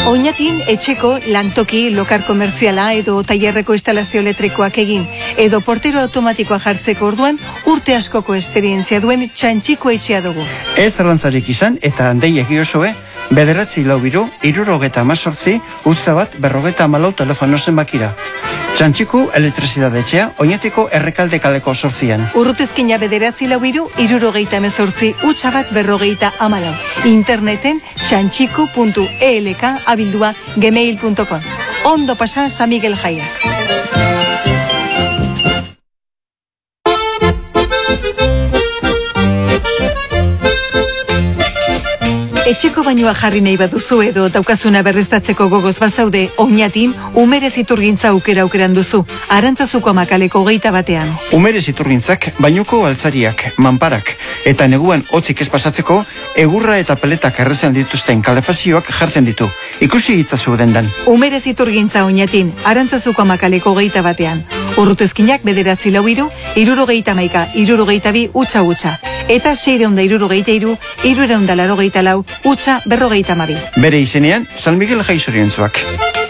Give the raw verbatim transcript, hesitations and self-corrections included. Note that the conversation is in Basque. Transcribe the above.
Oñatin etxeko lantoki lokar komertziala edo tailerreko instalazio elektrikoak egin edo portero automatikoa jartzeko orduan urte askoko esperientzia duen Txantxiko etxea dugu. Ez zalantzarik izan eta deiak iosoe, bederatzi lau biru, irurogeta amazortzi, utza bat berrogeta amalau telefono zenbakira. Txantxiko elektrizidade etxea, Oñatiko errekalde kaleko sortzian. Urrutezkina bederatzi lau biru, irurogeita amazortzi, utza bat berrogeita amalau. Interneten txantxiko puntu e l k abildua gmail puntu com. Ondo pasa San Miguel Jaiak. Etxeko bainoa jarri nahi baduzu edo daukazuna berreztatzeko gogoz bazaude, Oñatin umerez iturgintza aukera aukeran duzu, Arantzazuko makaleko geita batean. Umerez iturgintzak, bainuko altzariak, manparak, eta neguan hotzik ez pasatzeko, egurra eta peletak errezen dituzten kalefazioak jartzen ditu. Ikusi itzazu dendan. Umerez iturgintza Oñatin, Arantzazuko makaleko geita batean. Urrutezkinak bederatzi lau biru, irurogeita maika, irurogeita bi, utxa utxa. Eta seireunda irurogeita iru, irureunda larogeita lau, utxa berrogeita mabi. Bere izenean, San Miguel Jai zoriontzuak.